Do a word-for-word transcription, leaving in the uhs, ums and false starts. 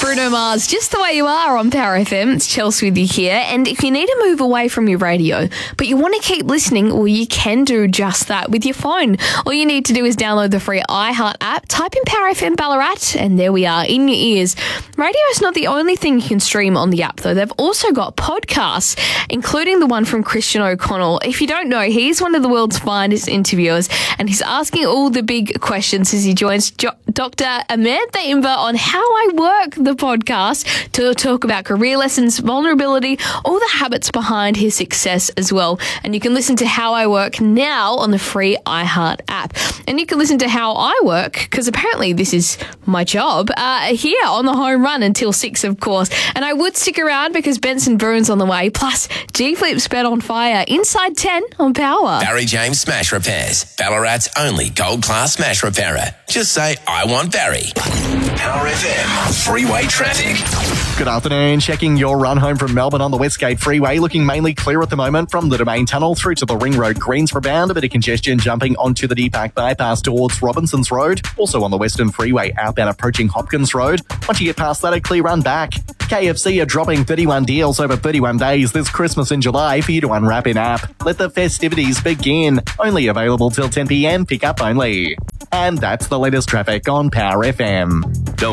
Bruno Mars, Just the Way You Are on Power F M. It's Chelsea with you here. And if you need to move away from your radio, but you want to keep listening, well, you can do just that with your phone. All you need to do is download the free iHeart app, type in Power F M Ballarat, and there we are, in your ears. Radio is not the only thing you can stream on the app, though. They've also got podcasts, including the one from Christian O'Connell. If you don't know, he's one of the world's finest interviewers, and he's asking all the big questions as he joins jo- Doctor Amantha Imber on How I Work, the podcast, to talk about career lessons, vulnerability, all the habits behind his success as well. And you can listen to How I Work now on the free iHeart app. And you can listen to How I Work, because apparently this is my job, uh, here on the home run until six, of course. And I would stick around because Benson Bruins on the way, plus G-Flip's Bet on Fire, inside ten on Power. Barry James Smash Repairs, Ballarat's only gold-class smash repairer. Just say, I want Barry. Power F M, freeway traffic. Good afternoon. Checking your run home from Melbourne on the Westgate Freeway. Looking mainly clear at the moment from the Domain Tunnel through to the Ring Road Greensboro bound. A bit of congestion jumping onto the D-Park bypass towards Robinsons Road. Also on the Western Freeway outbound approaching Hopkins Road. Once you get past that, a clear run back. K F C are dropping thirty-one deals over thirty-one days this Christmas in July for you to unwrap in app. Let the festivities begin. Only available till ten p.m. Pick up only. And that's the latest traffic on Power F M.